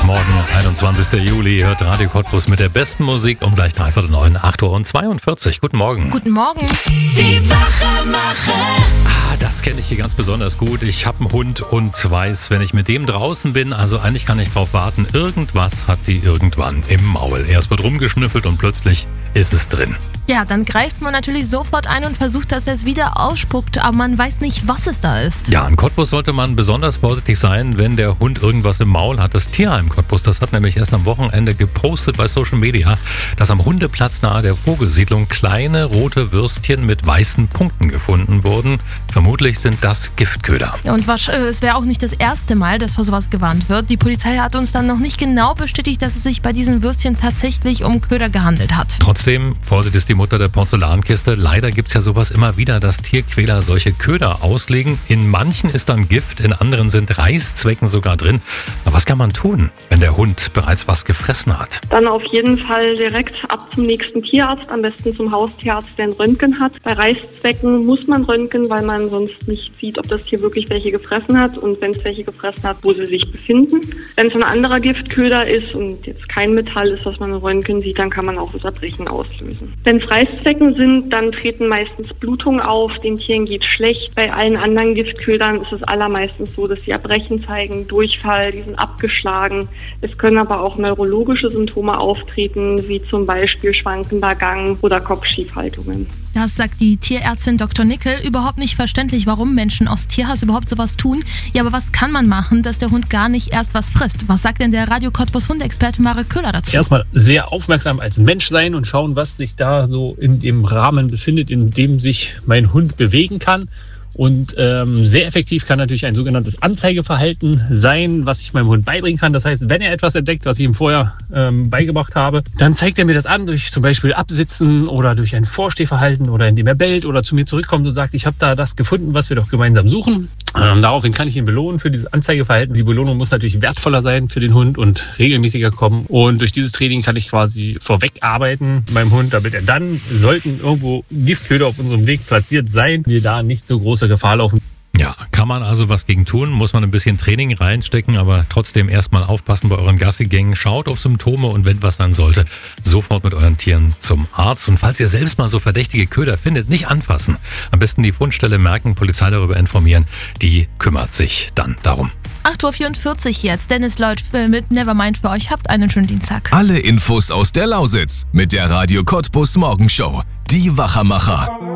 Morgen, 21. Juli, hört Radio Cottbus mit der besten Musik um gleich 8:45, 8:42 Uhr. Guten Morgen. Guten Morgen. Die Wachmacher. Das kenne ich hier ganz besonders gut. Ich habe einen Hund und weiß, wenn ich mit dem draußen bin, also eigentlich kann ich drauf warten, irgendwas hat die irgendwann im Maul. Erst wird rumgeschnüffelt und plötzlich ist es drin. Ja, dann greift man natürlich sofort ein und versucht, dass er es wieder ausspuckt, aber man weiß nicht, was es da ist. Ja, in Cottbus sollte man besonders vorsichtig sein, wenn der Hund irgendwas im Maul hat. Das Tierheim Cottbus, das hat nämlich erst am Wochenende gepostet bei Social Media, dass am Hundeplatz nahe der Vogelsiedlung kleine rote Würstchen mit weißen Punkten gefunden wurden. Vermutlich sind das Giftköder. Und es wäre auch nicht das erste Mal, dass vor sowas gewarnt wird. Die Polizei hat uns dann noch nicht genau bestätigt, dass es sich bei diesen Würstchen tatsächlich um Köder gehandelt hat. Trotzdem, Vorsicht ist die Mutter der Porzellankiste. Leider gibt es ja sowas immer wieder, dass Tierquäler solche Köder auslegen. In manchen ist dann Gift, in anderen sind Reißzwecken sogar drin. Aber was kann man tun, wenn der Hund bereits was gefressen hat? Dann auf jeden Fall direkt ab zum nächsten Tierarzt, am besten zum Haustierarzt, der ein Röntgen hat. Bei Reißzwecken muss man röntgen, weil man sonst nicht sieht, ob das Tier wirklich welche gefressen hat und wenn es welche gefressen hat, wo sie sich befinden. Wenn es ein anderer Giftköder ist und jetzt kein Metall ist, was man im Röntgen sieht, dann kann man auch das Erbrechen auslösen. Wenn es Reißzwecken sind, dann treten meistens Blutungen auf, den Tieren geht schlecht. Bei allen anderen Giftködern ist es allermeistens so, dass sie Erbrechen zeigen, Durchfall, die sind abgeschlagen. Es können aber auch neurologische Symptome auftreten, wie zum Beispiel schwankender Gang oder Kopfschiefhaltungen. Das sagt die Tierärztin Dr. Nickel. Überhaupt nicht verständlich, warum Menschen aus Tierhass überhaupt sowas tun. Ja, aber was kann man machen, dass der Hund gar nicht erst was frisst? Was sagt denn der Radio Cottbus Hundeexperte Marek Köhler dazu? Erstmal sehr aufmerksam als Mensch sein und schauen, was sich da so in dem Rahmen befindet, in dem sich mein Hund bewegen kann. Und sehr effektiv kann natürlich ein sogenanntes Anzeigeverhalten sein, was ich meinem Hund beibringen kann. Das heißt, wenn er etwas entdeckt, was ich ihm vorher beigebracht habe, dann zeigt er mir das an durch zum Beispiel Absitzen oder durch ein Vorstehverhalten oder indem er bellt oder zu mir zurückkommt und sagt, ich habe da das gefunden, was wir doch gemeinsam suchen. Daraufhin kann ich ihn belohnen für dieses Anzeigeverhalten. Die Belohnung muss natürlich wertvoller sein für den Hund und regelmäßiger kommen. Und durch dieses Training kann ich quasi vorweg arbeiten beim Hund, damit er dann, sollten irgendwo Giftköder auf unserem Weg platziert sein, wir da nicht so große Gefahr laufen. Ja, kann man also was gegen tun, muss man ein bisschen Training reinstecken, aber trotzdem erstmal aufpassen bei euren Gassigängen, schaut auf Symptome und wenn was sein sollte, sofort mit euren Tieren zum Arzt. Und falls ihr selbst mal so verdächtige Köder findet, nicht anfassen. Am besten die Fundstelle merken, Polizei darüber informieren, die kümmert sich dann darum. 8:44 Uhr jetzt. Dennis Lloyd mit Nevermind für euch. Habt einen schönen Dienstag. Alle Infos aus der Lausitz mit der Radio Cottbus Morgenshow. Die Wachmacher.